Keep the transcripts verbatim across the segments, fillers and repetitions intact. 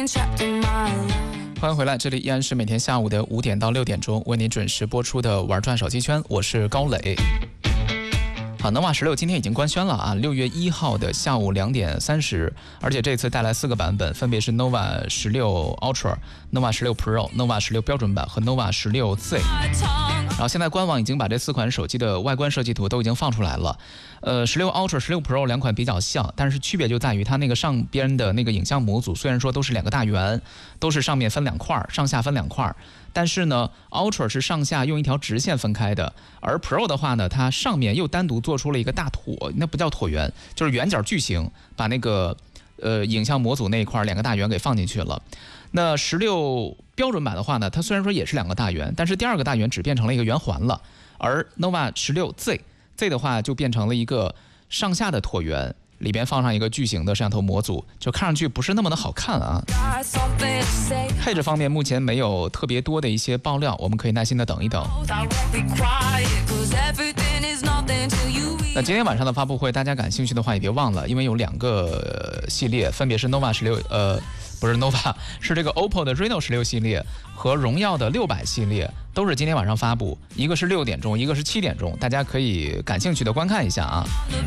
欢迎回来，这里依然是每天下午的五点到六点钟为你准时播出的玩转手机圈，我是高磊。好 Nova 十六今天已经官宣了啊，六月一号的下午两点三十，而且这次带来四个版本，分别是 Nova 十六 Ultra、Nova 十六 Pro、Nova 十六标准版和 Nova 十六 Z。然后现在官网已经把这四款手机的外观设计图都已经放出来了。呃，十六 Ultra、十六 Pro 两款比较像，但是区别就在于它那个上边的那个影像模组，虽然说都是两个大圆，都是上面分两块，上下分两块。但是呢 Ultra 是上下用一条直线分开的，而 Pro 的话呢，它上面又单独做出了一个大椭，那不叫椭圆，就是圆角矩形，把那个呃影像模组那一块两个大圆给放进去了。那十六标准版的话呢，它虽然说也是两个大圆，但是第二个大圆只变成了一个圆环了，而 Nova 十六 Z Z 的话就变成了一个上下的椭圆，里边放上一个巨型的摄像头模组，就看上去不是那么的好看啊。配置方面目前没有特别多的一些爆料，我们可以耐心的等一等。那今天晚上的发布会，大家感兴趣的话也别忘了，因为有两个系列，分别是 Nova 十六，呃，不是 Nova， 是这个 O P P O 的 Reno 十六系列和荣耀的六百系列，都是今天晚上发布，一个是六点钟，一个是七点钟，大家可以感兴趣的观看一下啊。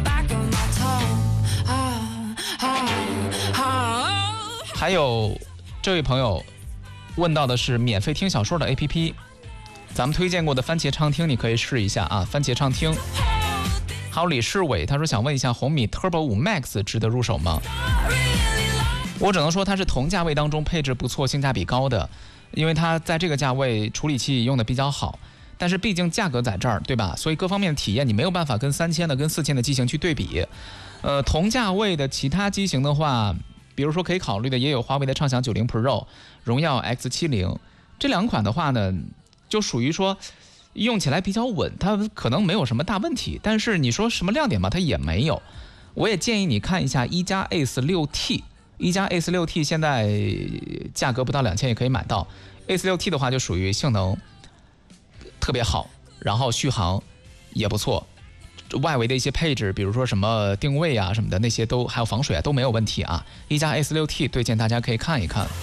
还有这位朋友问到的是免费听小说的 A P P， 咱们推荐过的番茄畅听你可以试一下啊，番茄畅听。还有李世伟他说想问一下红米 Turbo 五 Max 值得入手吗？我只能说它是同价位当中配置不错、性价比高的，因为它在这个价位处理器用的比较好，但是毕竟价格在这儿，对吧？所以各方面的体验你没有办法跟三千的、跟四千的机型去对比。呃，同价位的其他机型的话，比如说可以考虑的也有华为的畅享九零 Pro、荣耀 X 七十，这两款的话呢，就属于说用起来比较稳，它可能没有什么大问题，但是你说什么亮点吧，它也没有。我也建议你看一下一加 Ace 六 T， 一加 Ace 六 T 现在价格不到两千也可以买到。Ace 六 T 的话就属于性能特别好，然后续航也不错，外围的一些配置，比如说什么定位啊什么的，那些都还有防水啊都没有问题啊。一加 Ace 六 T 推荐大家可以看一看。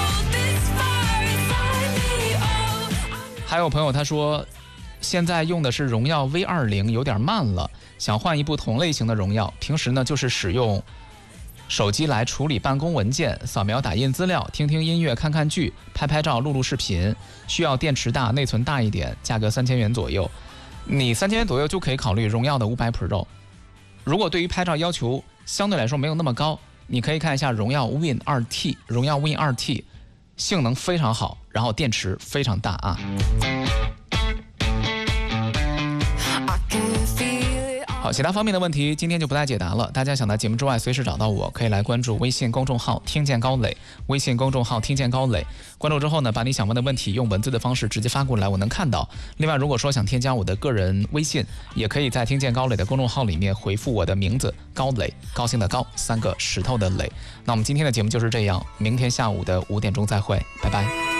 还有朋友他说现在用的是荣耀 V 二十 有点慢了，想换一部同类型的荣耀，平时呢就是使用手机来处理办公文件、扫描打印资料、听听音乐、看看剧、拍拍照、录录视频，需要电池大、内存大一点，价格三千元左右。你三千元左右就可以考虑荣耀的五百 Pro。如果对于拍照要求相对来说没有那么高，你可以看一下荣耀 Win 二 T， 荣耀 Win 二 T 性能非常好，然后电池非常大啊。好，其他方面的问题今天就不再解答了。大家想在节目之外随时找到我，可以来关注微信公众号听见高磊，微信公众号听见高磊，关注之后呢，把你想问的问题用文字的方式直接发过来，我能看到。另外如果说想添加我的个人微信，也可以在听见高磊的公众号里面回复我的名字高磊，高兴的高，三个石头的磊。那我们今天的节目就是这样，明天下午的五点钟再会，拜拜。